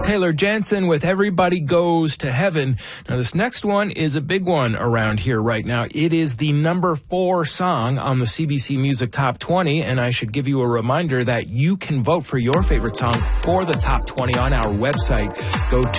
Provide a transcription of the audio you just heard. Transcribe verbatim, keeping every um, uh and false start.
Taylor Jansen with Everybody Goes to Heaven. Now, this next one is a big one around here right now. It is the number four song on the C B C Music Top twenty, and I should give you a reminder that you can vote for your favorite song for the Top twenty on our website. Go